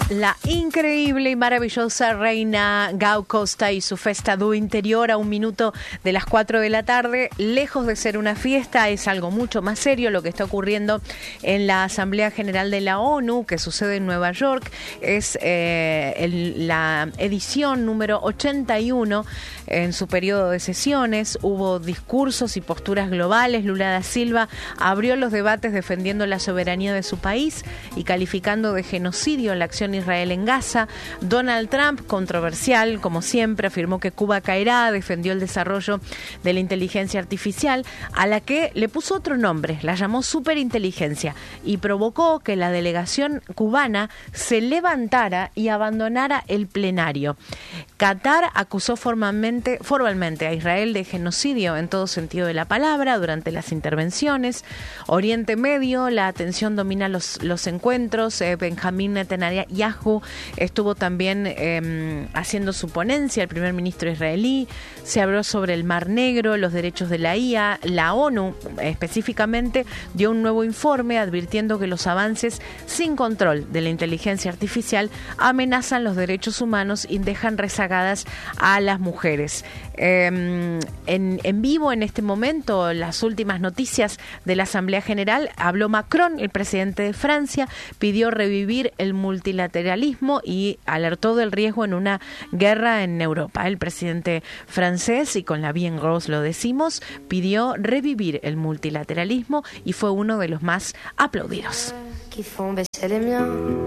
La increíble y maravillosa reina Gau Costa y su Festa do Interior a 1 minuto de las 4 de la tarde. Lejos de ser una fiesta, es algo mucho más serio lo que está ocurriendo en la Asamblea General de la ONU, que sucede en Nueva York. Es la edición número 81 en su periodo de sesiones. Hubo discursos y posturas globales. Lula da Silva abrió los debates defendiendo la soberanía de su país y calificando de genocidio la acción Israel en Gaza. Donald Trump, controversial como siempre, afirmó que Cuba caerá, defendió el desarrollo de la inteligencia artificial, a la que le puso otro nombre, la llamó superinteligencia, y provocó que la delegación cubana se levantara y abandonara el plenario. Qatar acusó formalmente a Israel de genocidio en todo sentido de la palabra durante las intervenciones. Oriente Medio, la atención domina los encuentros. Benjamín Netanyahu estuvo también haciendo su ponencia, el primer ministro israelí. Se habló sobre el Mar Negro, los derechos de la IA. La ONU específicamente dio un nuevo informe advirtiendo que los avances sin control de la inteligencia artificial amenazan los derechos humanos y dejan rezagadas a las mujeres. En vivo en este momento, las últimas noticias de la Asamblea General, habló Macron, el presidente de Francia, pidió revivir el multilateralismo y alertó del riesgo en una guerra en Europa. El presidente francés, y con la bien grosse lo decimos, pidió revivir el multilateralismo y fue uno de los más aplaudidos.